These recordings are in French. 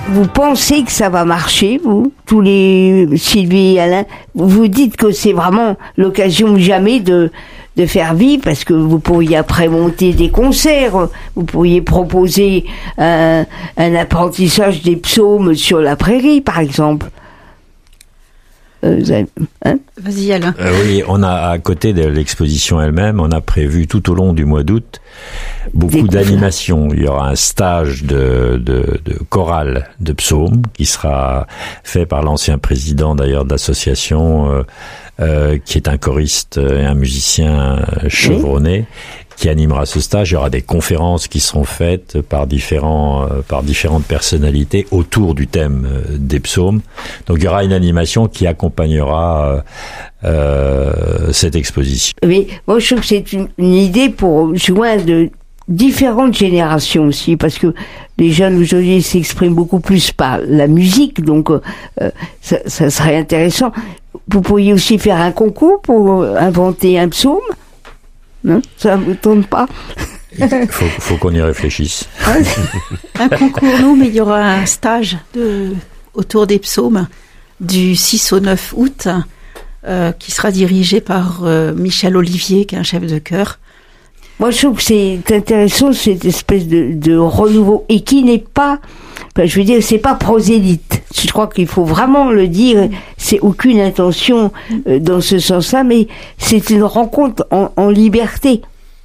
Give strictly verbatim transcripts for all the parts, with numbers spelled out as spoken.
Vous pensez que ça va marcher, vous, tous les Sylvie et Alain, vous dites que c'est vraiment l'occasion ou jamais de, de faire vivre, parce que vous pourriez après monter des concerts, vous pourriez proposer un, un apprentissage des psaumes sur la prairie, par exemple. Euh, vous avez, hein Vas-y Alain. Euh, oui, on a, à côté de l'exposition elle-même, on a prévu tout au long du mois d'août beaucoup d'animations. Il y aura un stage de, de, de chorale de psaumes qui sera fait par l'ancien président d'ailleurs de l'association, euh, euh, qui est un choriste et un musicien chevronné. Oui. Qui animera ce stage. Il y aura des conférences qui seront faites par différents, euh, par différentes personnalités autour du thème euh, des psaumes. Donc il y aura une animation qui accompagnera euh, euh, cette exposition. Mais moi je trouve que c'est une, une idée pour joindre de différentes générations aussi, parce que les jeunes aujourd'hui s'expriment beaucoup plus par la musique, donc euh, ça, ça serait intéressant. Vous pourriez aussi faire un concours pour inventer un psaume. Non, ça ne me tourne pas. Il faut, faut qu'on y réfléchisse. Un concours, non, mais il y aura un stage de, autour des psaumes du six au neuf août euh, qui sera dirigé par euh, Michel Olivier, qui est un chef de chœur. Moi, je trouve que c'est intéressant, cette espèce de, de renouveau, et qui n'est pas, ben, je veux dire, c'est pas prosélyte. Je crois qu'il faut vraiment le dire, c'est aucune intention euh, dans ce sens-là, mais c'est une rencontre en, en liberté.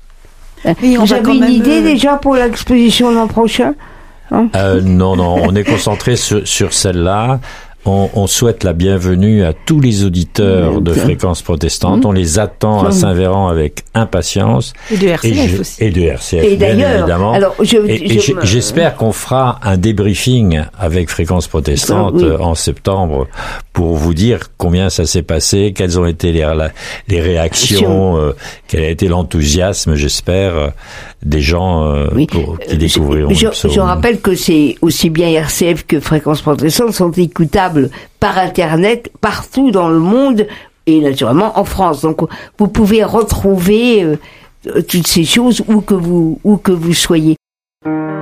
Oui, Vous avez une même... idée déjà pour l'exposition l'an prochain, hein? euh, Non, non, on est concentré sur, sur celle-là. On, on souhaite la bienvenue à tous les auditeurs de Fréquence Protestante. Mmh. On les attend à Saint-Véran avec impatience. Et de R C F et je, aussi. Et de R C F, et bien évidemment. Alors, je, et, je, et je, j'espère qu'on fera un débriefing avec Fréquence Protestante oui. en septembre pour vous dire combien ça s'est passé, quelles ont été les, les réactions, euh, quel a été l'enthousiasme, j'espère, des gens euh, oui. pour, qui découvriront je, le psaume. Je rappelle que c'est aussi bien R C F que Fréquence Protestante sont écoutables par Internet partout dans le monde et naturellement en France. Donc vous pouvez retrouver euh, toutes ces choses où que vous où que vous soyez.